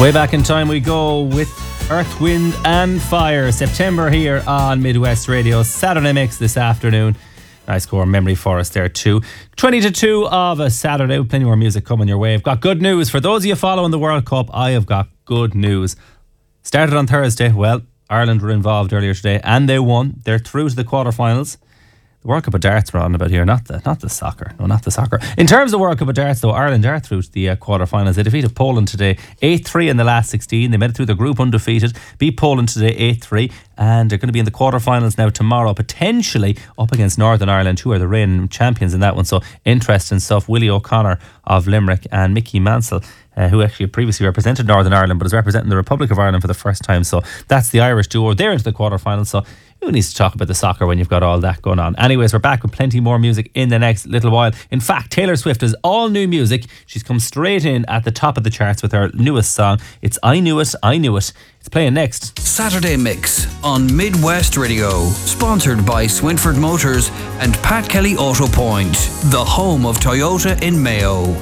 Way back in time we go with Earth, Wind and Fire. September here on Midwest Radio. Saturday mix this afternoon. Nice core memory for us there too. 20-2 of a Saturday. Plenty more music coming your way. I've got good news. For those of you following the World Cup, I have got good news. Started on Thursday. Well, Ireland were involved earlier today and they won. They're through to the quarterfinals. The World Cup of Darts we're on about here, not the soccer. No, not the soccer. In terms of the World Cup of Darts, though, Ireland are through to the quarterfinals. They defeated Poland today 8-3 in the last 16. They made it through the group undefeated, beat Poland today 8-3, and they're going to be in the quarterfinals now tomorrow, potentially up against Northern Ireland, who are the reigning champions in that one. So interesting stuff. Willie O'Connor of Limerick and Mickey Mansell, who actually previously represented Northern Ireland but is representing the Republic of Ireland for the first time. So that's the Irish duo. They're into the quarterfinals. So who needs to talk about the soccer when you've got all that going on? Anyways, we're back with plenty more music in the next little while. In fact, Taylor Swift has all new music. She's come straight in at the top of the charts with her newest song. It's I Knew It, I Knew It. It's playing next. Saturday Mix on Midwest Radio. Sponsored by Swinford Motors and Pat Kelly Auto Point, the home of Toyota in Mayo.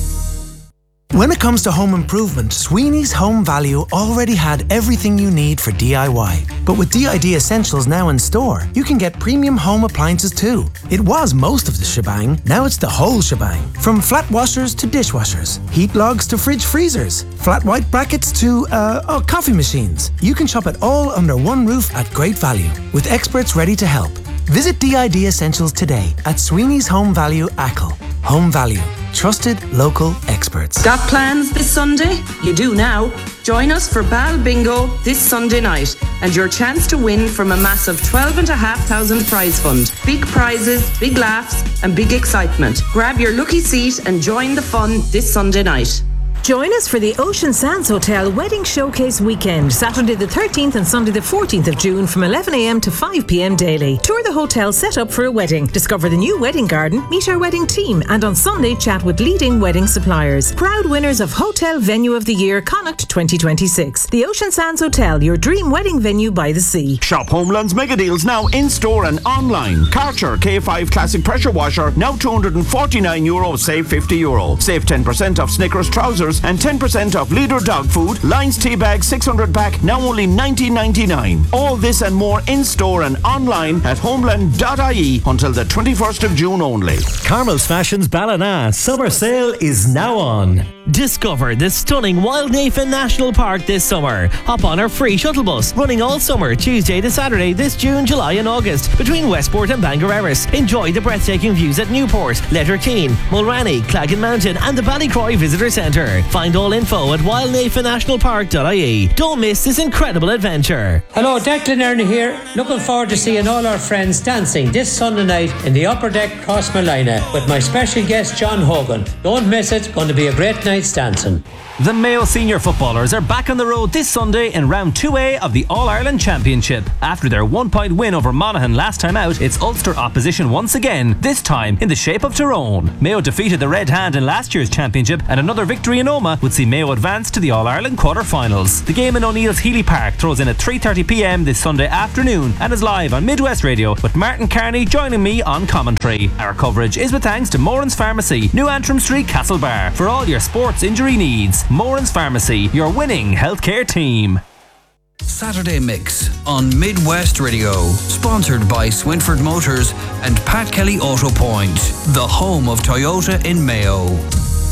When it comes to home improvement, Sweeney's Home Value already had everything you need for DIY. But with DID Essentials now in store, you can get premium home appliances too. It was most of the shebang, now it's the whole shebang. From flat washers to dishwashers, heat logs to fridge freezers, flat white brackets to, coffee machines. You can shop it all under one roof at great value, with experts ready to help. Visit DID Essentials today at Sweeney's Home Value Ackle. Home Value. Trusted local experts. Got plans this Sunday? You do now. Join us for Bal Bingo this Sunday night and your chance to win from a massive 12,500 prize fund. Big prizes, big laughs and big excitement. Grab your lucky seat and join the fun this Sunday night. Join us for the Ocean Sands Hotel Wedding Showcase Weekend, Saturday the 13th and Sunday the 14th of June from 11am to 5pm daily. Tour the hotel set up for a wedding, discover the new wedding garden, meet our wedding team, and on Sunday chat with leading wedding suppliers. Proud winners of Hotel Venue of the Year Connacht 2026. The Ocean Sands Hotel, your dream wedding venue by the sea. Shop Homeland's mega deals now in store and online. Karcher K5 Classic Pressure Washer now €249, save €50. Save 10% off Snickers trousers and 10% off Leader dog food. Lions tea bag 600 pack now only $19.99. All this and more in store and online at homeland.ie until the 21st of June only. Carmel's Fashions Ballina summer sale is now on. Discover the stunning Wildnafen National Park this summer. Hop on our free shuttle bus running all summer, Tuesday to Saturday this June, July and August between Westport and Bangor Erris. Enjoy the breathtaking views at Newport, Letterkeene, Mulranny, Claggan Mountain and the Ballycroy Visitor Centre. Find all info at wildnafennationalpark.ie. Don't miss this incredible adventure. Hello, Declan Ernie here. Looking forward to seeing all our friends dancing this Sunday night in the Upper Deck Cross Malina with my special guest John Hogan. Don't miss it, going to be a great night's dancing. The Mayo senior footballers are back on the road this Sunday in round 2A of the All-Ireland Championship. After their 1-point win over Monaghan last time out, it's Ulster opposition once again, this time in the shape of Tyrone. Mayo defeated the Red Hand in last year's championship, and another victory in Omagh would see Mayo advance to the All-Ireland quarter-finals. The game in O'Neill's Healy Park throws in at 3:30pm this Sunday afternoon and is live on Midwest Radio with Martin Carney joining me on commentary. Our coverage is with thanks to Moran's Pharmacy, New Antrim Street, Castlebar, for all your sports injury needs. Moran's Pharmacy, your winning healthcare team. Saturday Mix on Midwest Radio. Sponsored by Swinford Motors and Pat Kelly Auto Point, the home of Toyota in Mayo.